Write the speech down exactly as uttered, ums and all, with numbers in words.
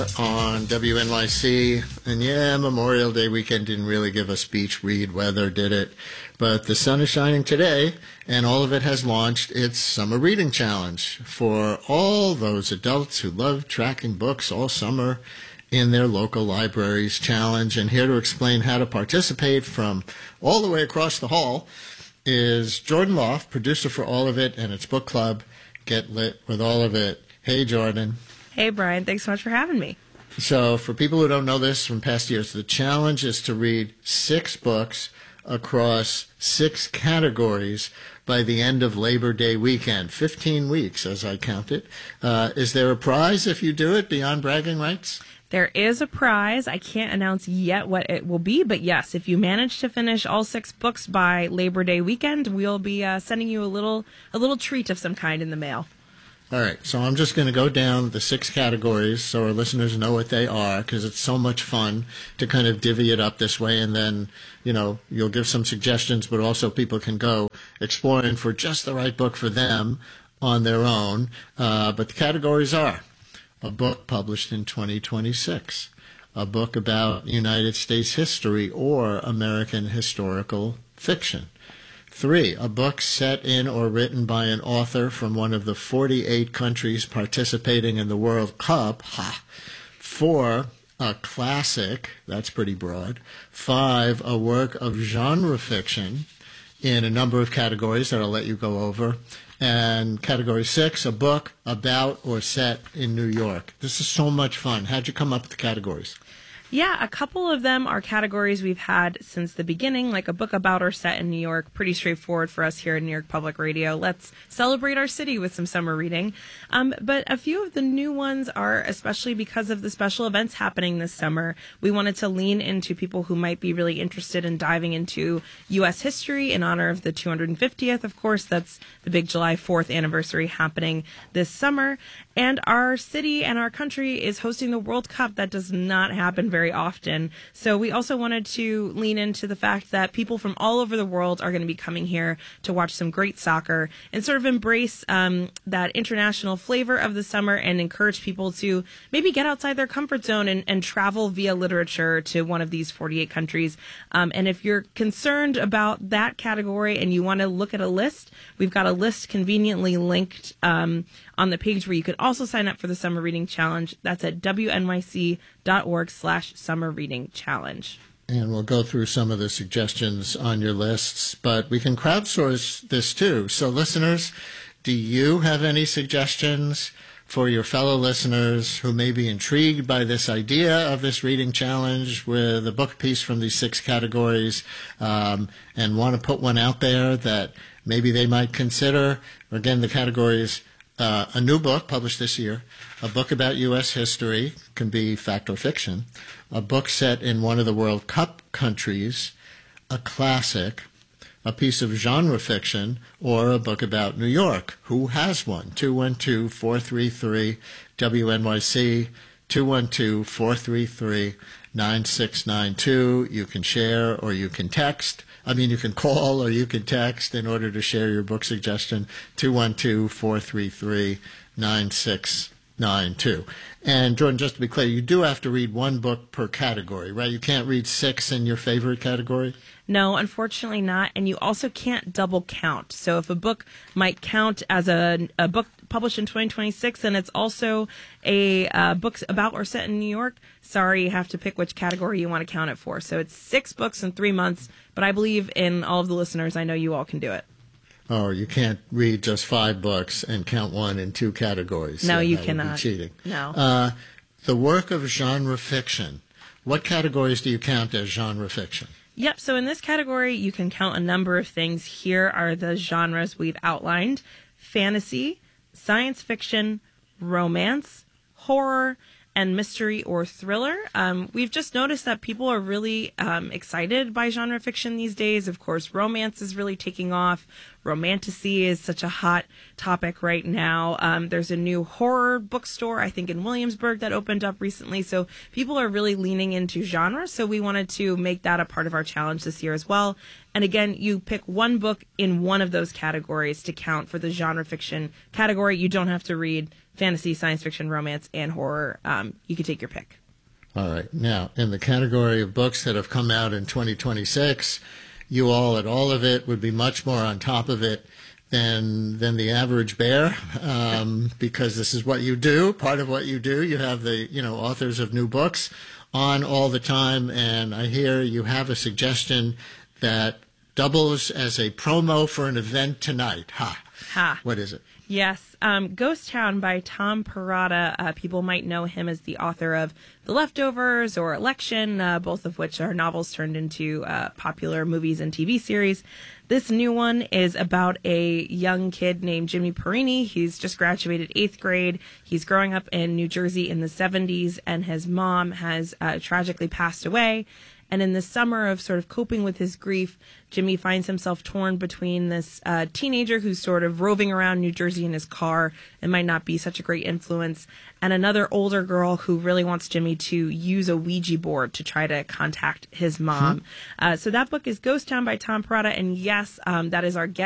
on W N Y C. And yeah, Memorial Day weekend didn't really give us beach read weather, did it? But the sun is shining today, and all of it has launched its Summer Reading Challenge for all those adults who love tracking books all summer in their local libraries challenge. And here to explain how to participate from all the way across the hall is Jordan Loft, producer for all of it and its book club, Get Lit with All of It. Hey, Jordan. Hey, Brian. Thanks so much for having me. So for people who don't know this from past years, the challenge is to read six books across six categories by the end of Labor Day weekend, fifteen weeks as I count it. Uh, is there a prize if you do it beyond bragging rights? There is a prize. I can't announce yet what it will be, but yes, if you manage to finish all six books by Labor Day weekend, we'll be uh, sending you a little a little treat of some kind in the mail. All right, so I'm just going to go down the six categories so our listeners know what they are, because it's so much fun to kind of divvy it up this way, and then, you know, you'll give some suggestions, but also people can go exploring for just the right book for them on their own. Uh, but the categories are a book published in twenty twenty-six, a book about United States history or American historical fiction. Three, a book set in or written by an author from one of the forty-eight countries participating in the World Cup. Ha! Four, a classic. That's pretty broad. Five, a work of genre fiction in a number of categories that I'll let you go over. And category six, a book about or set in New York. This is so much fun. How'd you come up with the categories? Yeah, a couple of them are categories we've had since the beginning, like a book about or set in New York. Pretty straightforward for us here at New York Public Radio. Let's celebrate our city with some summer reading. Um, but a few of the new ones are, especially because of the special events happening this summer, we wanted to lean into people who might be really interested in diving into U S history in honor of the two hundred fiftieth. Of course, that's the big July fourth anniversary happening this summer. And our city and our country is hosting the World Cup. That does not happen very often. So we also wanted to lean into the fact that people from all over the world are going to be coming here to watch some great soccer and sort of embrace um, that international flavor of the summer and encourage people to maybe get outside their comfort zone and, and travel via literature to one of these forty-eight countries. Um, and if you're concerned about that category and you want to look at a list, we've got a list conveniently linked um, on the page where you could also sign up for the Summer Reading Challenge. That's at W N Y C dot org slash Summer Reading Challenge. And we'll go through some of the suggestions on your lists, but we can crowdsource this too. So listeners, do you have any suggestions for your fellow listeners who may be intrigued by this idea of this reading challenge with a book piece from these six categories um, and want to put one out there that maybe they might consider? Again, the categories: Uh, a new book published this year, a book about U S history, can be fact or fiction, a book set in one of the World Cup countries, a classic, a piece of genre fiction, or a book about New York. Who has one? two one two, four three three, W N Y C, two one two, four three three, nine six nine two. You can share or you can text. I mean, you can call or you can text in order to share your book suggestion, two one two, four three three, nine six nine two. And, Jordan, just to be clear, you do have to read one book per category, right? You can't read six in your favorite category? No, unfortunately not. And you also can't double count. So if a book might count as a, a book published in twenty twenty-six and it's also a uh, book about or set in New York, sorry, you have to pick which category you want to count it for. So it's six books in three months, but I believe in all of the listeners. I know you all can do it. Oh, you can't read just five books and count one in two categories. No, so you that cannot. Would be cheating. No. Uh, the work of genre fiction. What categories do you count as genre fiction? Yep. So in this category, you can count a number of things. Here are the genres we've outlined: fantasy, science fiction, romance, horror, and mystery or thriller. Um, we've just noticed that people are really um, excited by genre fiction these days. Of course, romance is really taking off. Romantasy is such a hot topic right now. Um, there's a new horror bookstore, I think, in Williamsburg that opened up recently. So people are really leaning into genre. So we wanted to make that a part of our challenge this year as well. And again, you pick one book in one of those categories to count for the genre fiction category. You don't have to read fantasy, science fiction, romance, and horror. Um, you can take your pick. All right. Now, in the category of books that have come out in twenty twenty-six, you all at all of it would be much more on top of it than than the average bear, um, because this is what you do. Part of what you do, you have the you know authors of new books on all the time, and I hear you have a suggestion that doubles as a promo for an event tonight. Ha! Ha! What is it? Yes, um, Ghost Town by Tom Perrotta. Uh, people might know him as the author of The Leftovers or Election, uh, both of which are novels turned into uh, popular movies and T V series. This new one is about a young kid named Jimmy Perini. He's just graduated eighth grade. He's growing up in New Jersey in the seventies, and his mom has uh, tragically passed away. And in the summer of sort of coping with his grief, Jimmy finds himself torn between this uh, teenager who's sort of roving around New Jersey in his car and might not be such a great influence, and another older girl who really wants Jimmy to use a Ouija board to try to contact his mom. Mm-hmm. Uh, so that book is Ghost Town by Tom Perrotta. And yes, um, that is our guest.